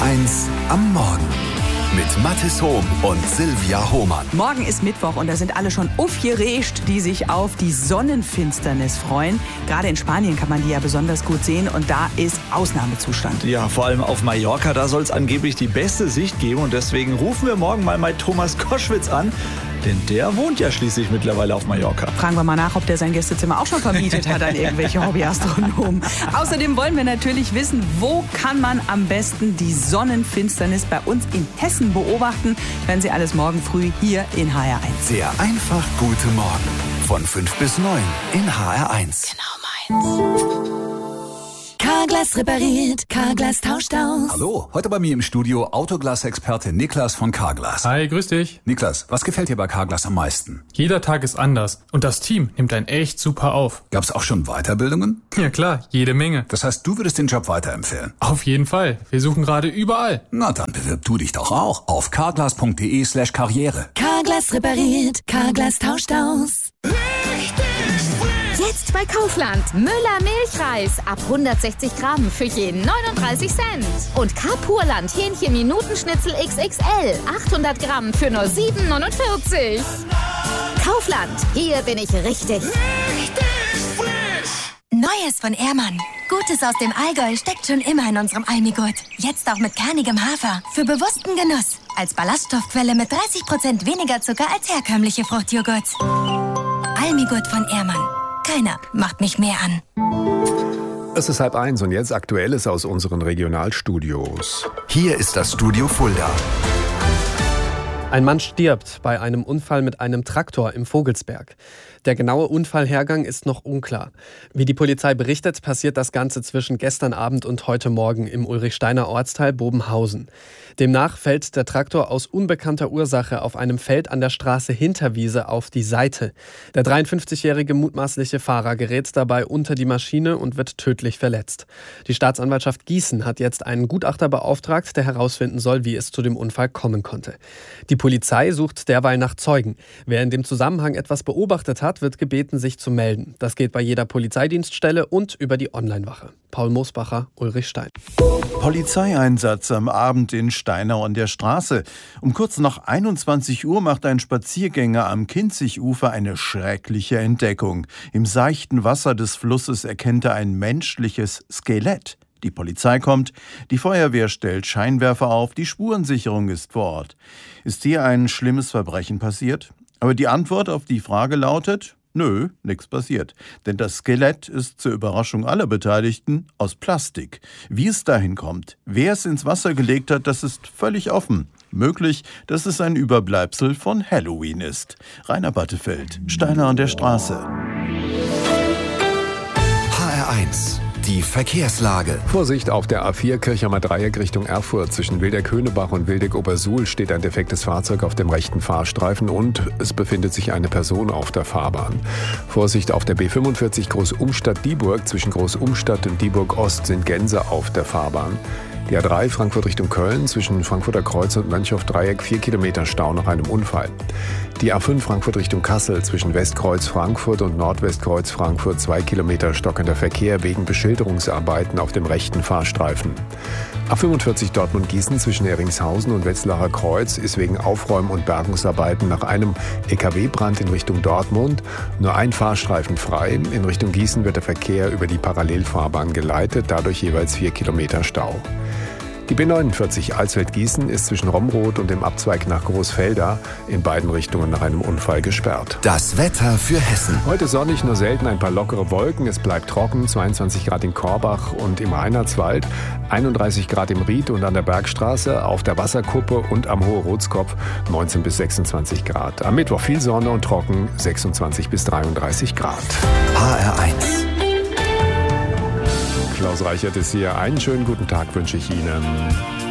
HR1 am Morgen. Mit Mathis Hohm und Silvia Hohmann. Morgen ist Mittwoch und da sind alle schon aufgeregt, die sich auf die Sonnenfinsternis freuen. Gerade in Spanien kann man die ja besonders gut sehen und da ist Ausnahmezustand. Ja, vor allem auf Mallorca, da soll es angeblich die beste Sicht geben und deswegen rufen wir morgen mal Thomas Koschwitz an. Denn der wohnt ja schließlich mittlerweile auf Mallorca. Fragen wir mal nach, ob der sein Gästezimmer auch schon vermietet hat an irgendwelche Hobbyastronomen. Außerdem wollen wir natürlich wissen, wo kann man am besten die Sonnenfinsternis bei uns in Hessen beobachten. Werden Sie alles morgen früh hier in HR1. Der einfach gute Morgen von 5 bis 9 in HR1. Genau meins. Carglass repariert, Carglass tauscht aus. Hallo, heute bei mir im Studio Autoglas-Experte Niklas von Carglass. Hi, grüß dich. Niklas, was gefällt dir bei Carglass am meisten? Jeder Tag ist anders und das Team nimmt einen echt super auf. Gab's auch schon Weiterbildungen? Ja klar, jede Menge. Das heißt, du würdest den Job weiterempfehlen? Auf jeden Fall. Wir suchen gerade überall. Na dann bewirb du dich doch auch auf carglass.de/karriere. Carglass repariert, Carglass tauscht aus. Jetzt bei Kaufland. Müller Milchreis ab 160 Gramm für jeden 39 Cent. Und Carpurland Hähnchen Minutenschnitzel XXL 800 Gramm für nur 7,49. Kaufland, hier bin ich richtig. Neues von Ehrmann. Gutes aus dem Allgäu steckt schon immer in unserem Almigurt. Jetzt auch mit kernigem Hafer. Für bewussten Genuss. Als Ballaststoffquelle mit 30% weniger Zucker als herkömmliche Fruchtjoghurt. Almigurt von Ehrmann. Keiner macht mich mehr an. Es ist 12:30 und jetzt Aktuelles aus unseren Regionalstudios. Hier ist das Studio Fulda. Ein Mann stirbt bei einem Unfall mit einem Traktor im Vogelsberg. Der genaue Unfallhergang ist noch unklar. Wie die Polizei berichtet, passiert das Ganze zwischen gestern Abend und heute Morgen im Ulrichsteiner Ortsteil Bobenhausen. Demnach fällt der Traktor aus unbekannter Ursache auf einem Feld an der Straße Hinterwiese auf die Seite. Der 53-jährige mutmaßliche Fahrer gerät dabei unter die Maschine und wird tödlich verletzt. Die Staatsanwaltschaft Gießen hat jetzt einen Gutachter beauftragt, der herausfinden soll, wie es zu dem Unfall kommen konnte. Die Polizei sucht derweil nach Zeugen. Wer in dem Zusammenhang etwas beobachtet hat, wird gebeten, sich zu melden. Das geht bei jeder Polizeidienststelle und über die Onlinewache. Paul Moosbacher, Ulrichstein. Polizeieinsatz am Abend in Steinau an der Straße. Um kurz nach 21 Uhr macht ein Spaziergänger am Kinzichufer eine schreckliche Entdeckung. Im seichten Wasser des Flusses erkennt er ein menschliches Skelett. Die Polizei kommt, die Feuerwehr stellt Scheinwerfer auf, die Spurensicherung ist vor Ort. Ist hier ein schlimmes Verbrechen passiert? Aber die Antwort auf die Frage lautet: Nö, nichts passiert. Denn das Skelett ist zur Überraschung aller Beteiligten aus Plastik. Wie es dahin kommt, wer es ins Wasser gelegt hat, das ist völlig offen. Möglich, dass es ein Überbleibsel von Halloween ist. Rainer Battefeld, Steinau an der Straße. HR1. Die Verkehrslage. Vorsicht auf der A4 Kirchheimer Dreieck Richtung Erfurt. Zwischen Wildeck-Höhnebach und Wildeck-Obersuhl steht ein defektes Fahrzeug auf dem rechten Fahrstreifen und es befindet sich eine Person auf der Fahrbahn. Vorsicht auf der B45 Groß-Umstadt-Dieburg. Zwischen Groß-Umstadt und Dieburg-Ost sind Gänse auf der Fahrbahn. Die A3 Frankfurt Richtung Köln, zwischen Frankfurter Kreuz und Mönchhoff-Dreieck 4 Kilometer Stau nach einem Unfall. Die A5 Frankfurt Richtung Kassel, zwischen Westkreuz Frankfurt und Nordwestkreuz Frankfurt 2 Kilometer stockender Verkehr wegen Beschilderungsarbeiten auf dem rechten Fahrstreifen. A45 Dortmund-Gießen zwischen Eringshausen und Wetzlarer Kreuz ist wegen Aufräum- und Bergungsarbeiten nach einem EKW-Brand in Richtung Dortmund nur ein Fahrstreifen frei. In Richtung Gießen wird der Verkehr über die Parallelfahrbahn geleitet, dadurch jeweils 4 Kilometer Stau. Die B49 Alsfeld-Gießen ist zwischen Romroth und dem Abzweig nach Großfelda in beiden Richtungen nach einem Unfall gesperrt. Das Wetter für Hessen. Heute sonnig, nur selten ein paar lockere Wolken. Es bleibt trocken, 22 Grad in Korbach und im Reinhardswald, 31 Grad im Ried und an der Bergstraße, auf der Wasserkuppe und am Hohe Rotskopf 19 bis 26 Grad. Am Mittwoch viel Sonne und trocken, 26 bis 33 Grad. HR1. Klaus Reichert ist hier. Einen schönen guten Tag wünsche ich Ihnen.